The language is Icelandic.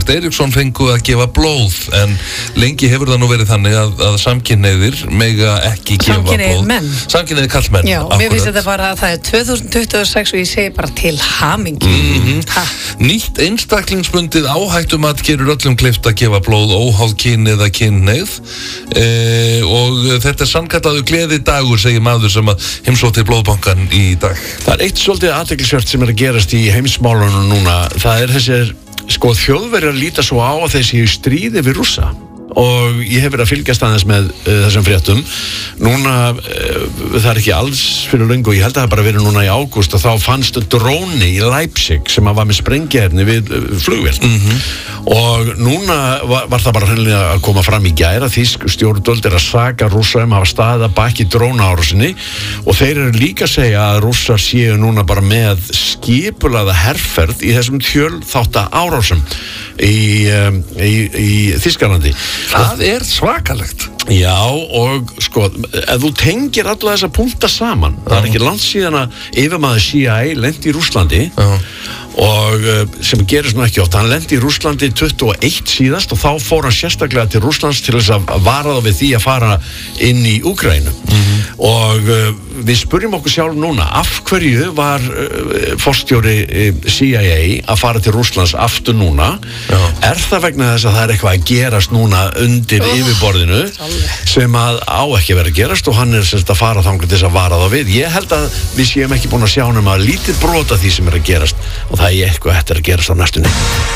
Benedikt Eiríksson fengu að gefa blóð, en lengi hefur það nú verið þannig að samkynhneigðir mega ekki gefa blóð. Samkynhneigðir karlmenn. Já, mér finnst þetta bara að það er 2026 og ég segi bara til hamingju. Nýtt einstaklingsbundið áhættumat gerur öllum kleift að gefa blóð óháð kyn eða kynhneigð, og þetta er sannkallaður gleðidagur, segir maður sem að heimsótti blóðbankann í dag. Það er eitt svolítið athyglisvert sem er að gerast í heimsmálunum núna. Það er þessir, Þjóðverjar líta svo á að þeir séu í stríði við Rússa, og ég hef verið að fylgjast aðeins með þessum fréttum. Núna, það er ekki alls fyrir löngu, ég held að það bara verið núna í ágúst, og þá fannst dróni í Leipzig sem var með sprengjuefni við flugvél. Og núna var það bara hreinlega að koma fram í gær að þýsk stjórnvöld er að saka Rússa að hafa staðið að baki drónaárásinni, og þeir eru líka að segja að Rússar séu núna bara með skipulagða herferð í þessum fjölþátta árásum í Þýskalandi. Það er svakalegt. Já, og ef þú tengir alla þessa punkta saman, það er ekki langt síðan að yfirmaður CIA lenti í Rússlandi, og sem gerist nú ekki oft, hann lendi í Rússlandi 21 síðast, og þá fór hann sérstaklega til Rússlands til þess að vara þá við því að fara inn í Úkraínu. Og við spurjum okkur sjálf núna, af hverju var forstjóri CIA að fara til Rússlands aftur núna? Er það vegna þess að það er eitthvað að gerast núna undir yfirborðinu sem að á ekki verið að gerast, og hann er semst að fara þangað til þess að vara þá við? Ég held að við séum ekki búin að sjá nema lítið brot af því sem er að gerast, og það er eitthvað eftir að gerast á næstunni.